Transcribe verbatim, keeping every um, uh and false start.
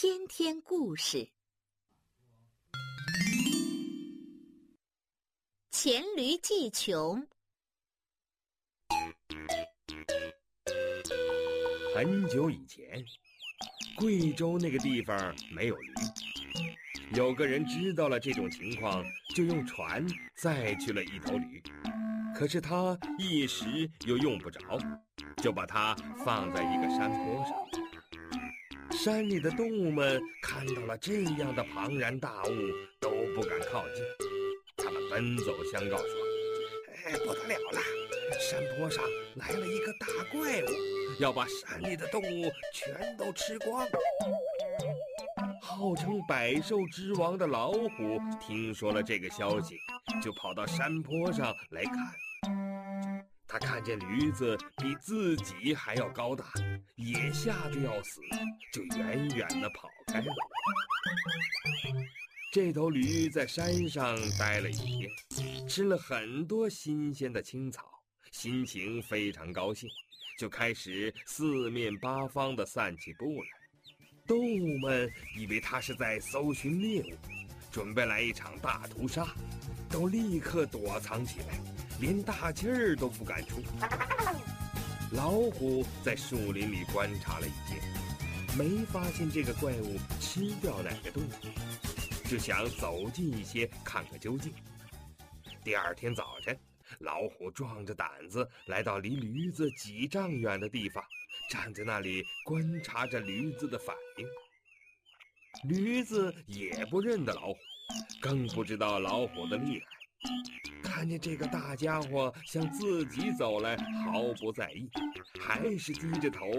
天天故事。黔驴技穷。 很久以前，贵州那个地方没有驴，有个人知道了这种情况，就用船载去了一头驴。可是他一时又用不着，就把它放在一个山坡上。山里的动物们看到了这样的庞然大物，都不敢靠近。他们奔走相告说：“哎，不得了了！山坡上来了一个大怪物，要把山里的动物全都吃光。”号称百兽之王的老虎听说了这个消息，就跑到山坡上来看。他看见驴子比自己还要高大，也吓得要死，就远远地跑开了。这头驴在山上待了一天，吃了很多新鲜的青草，心情非常高兴，就开始四面八方地散起步来。动物们以为他是在搜寻猎物，准备来一场大屠杀，都立刻躲藏起来，连大气儿都不敢出。老虎在树林里观察了一天，没发现这个怪物吃掉哪个动物，就想走近一些看个究竟。第二天早晨，老虎壮着胆子来到离驴子几丈远的地方，站在那里观察着驴子的反应。驴子也不认得老虎，更不知道老虎的厉害，看见这个大家伙向自己走来，毫不在意，还是低着头